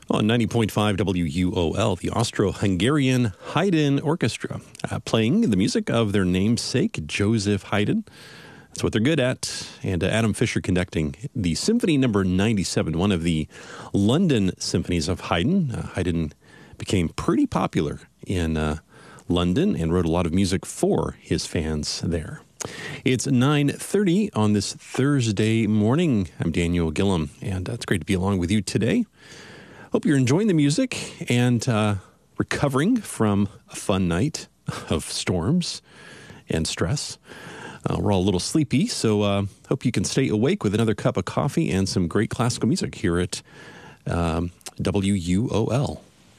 On 90.5 WUOL, the Austro-Hungarian Haydn Orchestra, playing the music of their namesake, Joseph Haydn. That's what they're good at. And Adam Fisher conducting the Symphony Number 97, one of the London symphonies of Haydn. Haydn became pretty popular in London and wrote a lot of music for his fans there. It's 9:30 on this Thursday morning. I'm Daniel Gillum, and it's great to be along with you today. Hope you're enjoying the music and recovering from a fun night of storms and stress. We're all a little sleepy, so hope you can stay awake with another cup of coffee and some great classical music here at WUOL.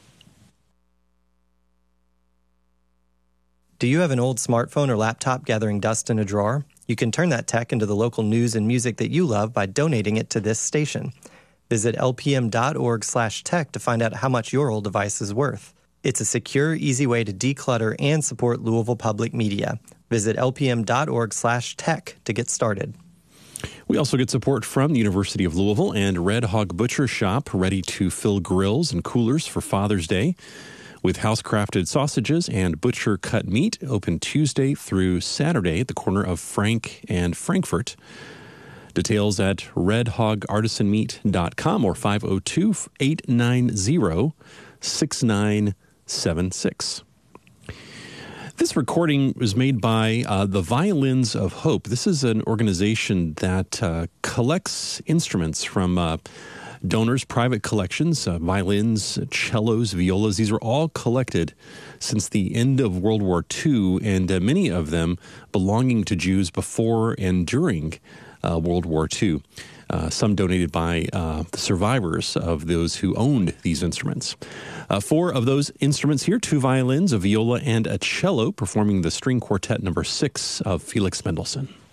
Do you have an old smartphone or laptop gathering dust in a drawer? You can turn that tech into the local news and music that you love by donating it to this station. Visit lpm.org/tech to find out how much your old device is worth. It's a secure, easy way to declutter and support Louisville Public Media. Visit lpm.org/tech to get started. We also get support from the University of Louisville and Red Hog Butcher Shop, ready to fill grills and coolers for Father's Day with house-crafted sausages and butcher-cut meat, open Tuesday through Saturday at the corner of Frank and Frankfurt. Details at redhogartisanmeat.com or 502-890-6976. This recording was made by the Violins of Hope. This is an organization that collects instruments from donors' private collections, violins, cellos, violas. These were all collected since the end of World War II, and many of them belonging to Jews before and during World War II. Some donated by the survivors of those who owned these instruments. 4 of those instruments here, 2 violins, a viola, and a cello, performing the string quartet number 6 of Felix Mendelssohn.